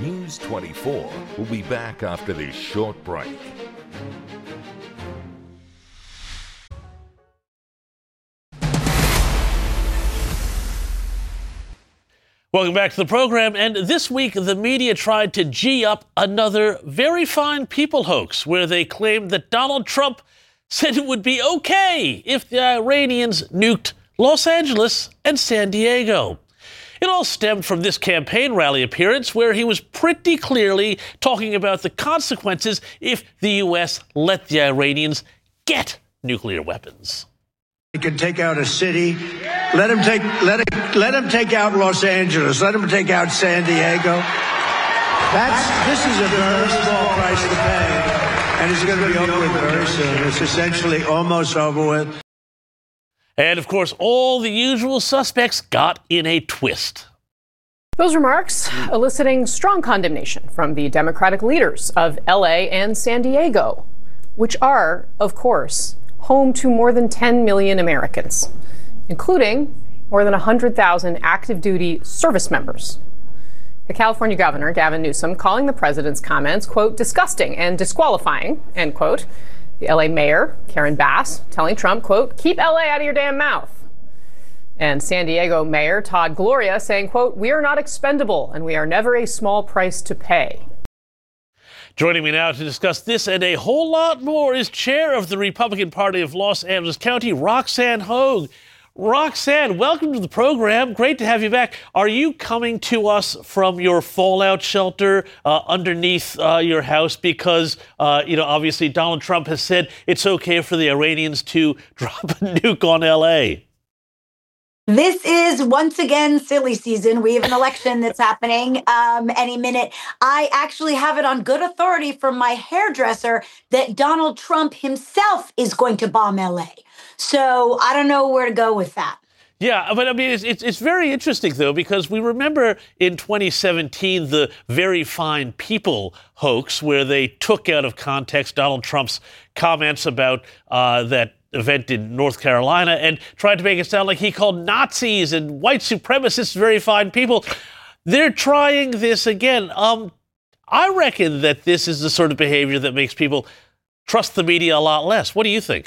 News 24 will be back after this short break. Welcome back to the program. And this week, the media tried to G up another very fine people hoax where they claimed that Donald Trump said it would be okay if the Iranians nuked Los Angeles and San Diego. It all stemmed from this campaign rally appearance where he was pretty clearly talking about the consequences if the U.S. let the Iranians get nuclear weapons. He can take out a city. Let him take out Los Angeles. Let him take out San Diego. This is a very small price to pay, and it's going to be over with very soon. It's essentially almost over with. And, of course, all the usual suspects got in a twist. Those remarks eliciting strong condemnation from the Democratic leaders of L.A. and San Diego, which are, of course, home to more than 10 million Americans, including more than 100,000 active duty service members. The California governor, Gavin Newsom, calling the president's comments, quote, disgusting and disqualifying, end quote. The LA mayor, Karen Bass, telling Trump, quote, keep LA out of your damn mouth. And San Diego Mayor Todd Gloria saying, quote, we are not expendable and we are never a small price to pay. Joining me now to discuss this and a whole lot more is chair of the Republican Party of Los Angeles County, Roxanne Hogue. Roxanne, welcome to the program. Great to have you back. Are you coming to us from your fallout shelter underneath your house? Because, obviously Donald Trump has said it's okay for the Iranians to drop a nuke on L.A. This is, once again, silly season. We have an election that's happening any minute. I actually have it on good authority from my hairdresser that Donald Trump himself is going to bomb L.A. So I don't know where to go with that. Yeah, but I mean, it's very interesting, though, because we remember in 2017 the very fine people hoax where they took out of context Donald Trump's comments about that event in North Carolina and tried to make it sound like he called Nazis and white supremacists very fine people. They're trying this again. I reckon that this is the sort of behavior that makes people trust the media a lot less. What do you think?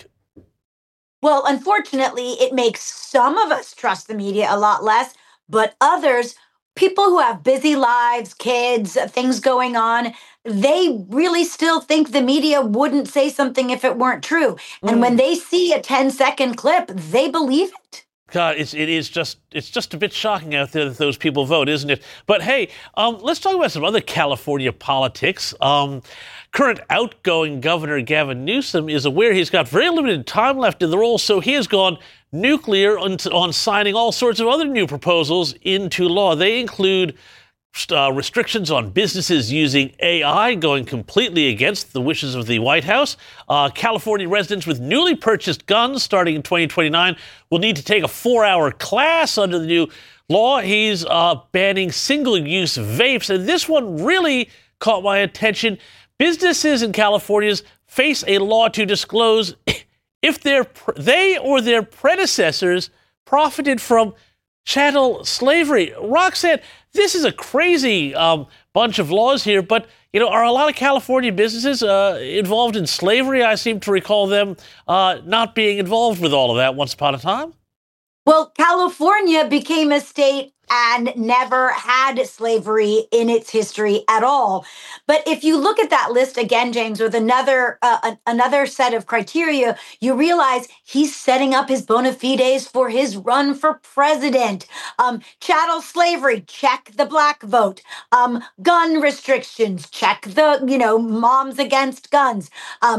Well, unfortunately, it makes some of us trust the media a lot less, but others, people who have busy lives, kids, things going on, they really still think the media wouldn't say something if it weren't true. And when they see a 10-second clip, they believe it. God, it's just a bit shocking out there that those people vote, isn't it? But hey, let's talk about some other California politics. Current outgoing Governor Gavin Newsom is aware he's got very limited time left in the role, so he has gone nuclear on signing all sorts of other new proposals into law. They include restrictions on businesses using AI, going completely against the wishes of the White House. California residents with newly purchased guns starting in 2029 will need to take a 4-hour class under the new law. He's banning single-use vapes, and this one really caught my attention. Businesses in California face a law to disclose if they or their predecessors profited from chattel slavery. Roxanne, this is a crazy bunch of laws here, but, are a lot of California businesses involved in slavery? I seem to recall them not being involved with all of that once upon a time. Well, California became a state and never had slavery in its history at all. But if you look at that list again, James, with another set of criteria, you realize he's setting up his bona fides for his run for president. Chattel slavery, check the black vote. Gun restrictions, check the, moms against guns. The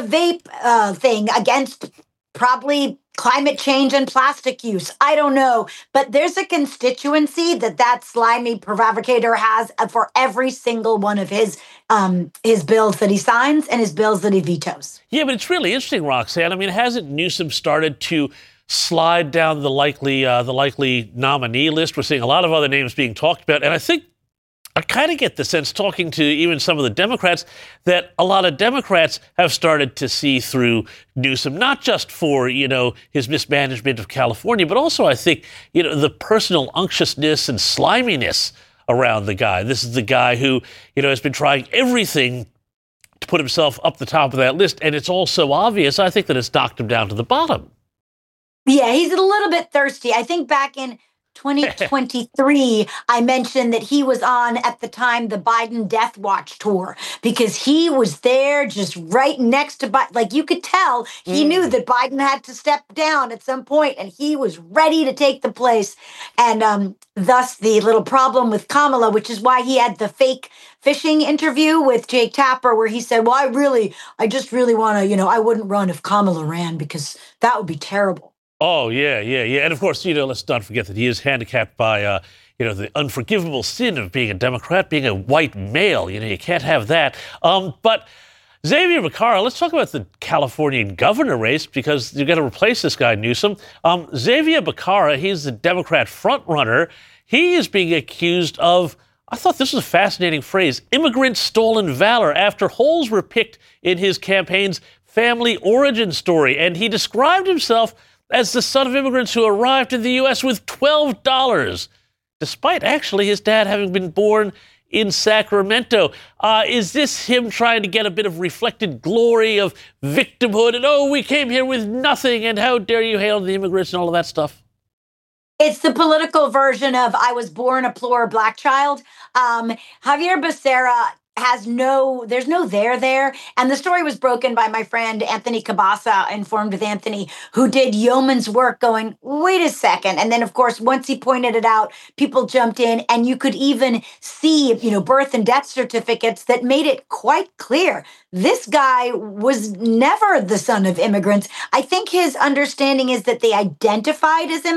vape thing against probably climate change and plastic use. I don't know. But there's a constituency that slimy provocateur has for every single one of his bills that he signs and his bills that he vetoes. Yeah, but it's really interesting, Roxanne. I mean, hasn't Newsom started to slide down the likely nominee list? We're seeing a lot of other names being talked about. And I kind of get the sense, talking to even some of the Democrats, that a lot of Democrats have started to see through Newsom, not just for, his mismanagement of California, but also, I think, the personal unctuousness and sliminess around the guy. This is the guy who, has been trying everything to put himself up the top of that list, and it's all so obvious. I think that it's knocked him down to the bottom. Yeah, he's a little bit thirsty. I think back in 2023, I mentioned that he was on, at the time, the Biden Death Watch tour, because he was there just right next to Biden. Like, you could tell he knew that Biden had to step down at some point, and he was ready to take the place. And thus the little problem with Kamala, which is why he had the fake fishing interview with Jake Tapper, where he said, well, I just really want to, I wouldn't run if Kamala ran because that would be terrible. Oh, yeah. And of course, let's not forget that he is handicapped by, the unforgivable sin of being a Democrat, being a white male. You can't have that. But Xavier Becerra, let's talk about the Californian governor race, because you've got to replace this guy, Newsom. Xavier Becerra, he's the Democrat frontrunner. He is being accused of, I thought this was a fascinating phrase, immigrant stolen valor, after holes were picked in his campaign's family origin story. And he described himself as the son of immigrants who arrived in the U.S. with $12, despite actually his dad having been born in Sacramento. Is this him trying to get a bit of reflected glory of victimhood and, we came here with nothing and how dare you hail the immigrants and all of that stuff? It's the political version of I was born a poor black child. Javier Becerra there's no there. And the story was broken by my friend Anthony Cabasa, Informed with Anthony, who did yeoman's work going, wait a second. And then, of course, once he pointed it out, people jumped in, and you could even see, birth and death certificates that made it quite clear. This guy was never the son of immigrants. I think his understanding is that they identified as immigrants.